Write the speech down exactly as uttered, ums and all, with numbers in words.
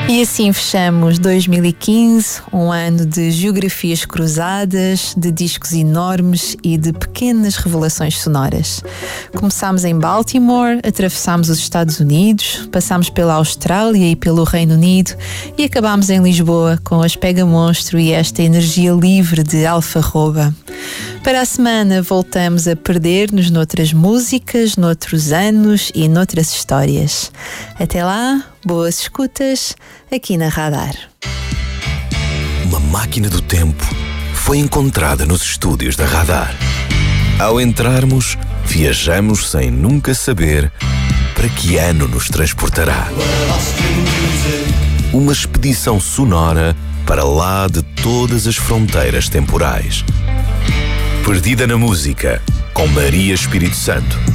E assim fechamos dois mil e quinze, um ano de geografias cruzadas, de discos enormes e de pequenas revelações sonoras. Começámos em Baltimore, atravessámos os Estados Unidos, passámos pela Austrália e pelo Reino Unido e acabámos em Lisboa com as Pega Monstro e esta energia livre de Alfarroba. Para a semana voltamos a perder-nos noutras músicas, noutros anos e noutras histórias. Até lá, boas escutas aqui na Radar. Uma máquina do tempo foi encontrada nos estúdios da Radar. Ao entrarmos, viajamos sem nunca saber para que ano nos transportará. Uma expedição sonora para lá de todas as fronteiras temporais. Perdida na música, com Maria Espírito Santo.